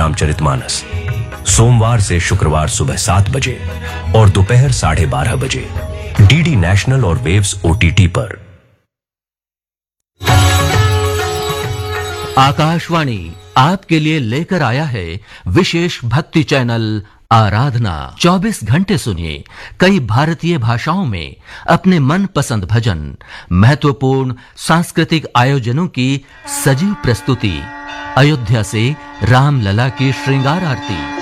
रामचरितमानस सोमवार से शुक्रवार सुबह 7 बजे और दोपहर 12:30 बजे डीडी नेशनल और वेव्स ओटीटी पर। आकाशवाणी आपके लिए लेकर आया है विशेष भक्ति चैनल आराधना। 24 घंटे सुनिए कई भारतीय भाषाओं में अपने मनपसंद भजन, महत्वपूर्ण सांस्कृतिक आयोजनों की सजीव प्रस्तुति, अयोध्या से रामलला की श्रृंगार आरती,